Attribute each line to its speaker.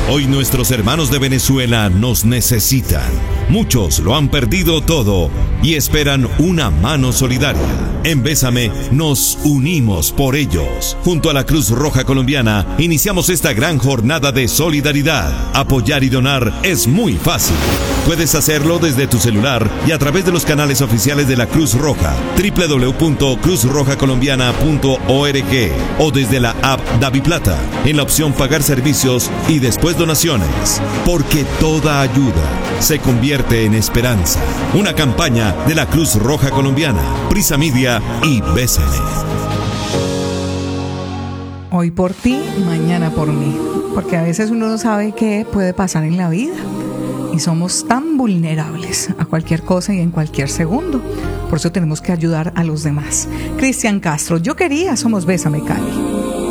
Speaker 1: Hoy nuestros hermanos de Venezuela nos necesitan. Muchos lo han perdido todo y esperan una mano solidaria. En Bésame nos unimos por ellos. Junto a la Cruz Roja Colombiana iniciamos esta gran jornada de solidaridad. Apoyar y donar es muy fácil. Puedes hacerlo desde tu celular y a través de los canales oficiales de la Cruz Roja, www.cruzrojacolombiana.org o desde la app DaviPlata, en la opción Pagar servicios y después donaciones. Porque toda ayuda se convierte en esperanza. Una campaña de la Cruz Roja Colombiana, Prisa Media y Bésame.
Speaker 2: Hoy por ti, mañana por mí. Porque a veces uno no sabe qué puede pasar en la vida. Y somos tan vulnerables a cualquier cosa y en cualquier segundo. Por eso tenemos que ayudar a los demás. Cristian Castro, yo quería, somos Bésame Cali.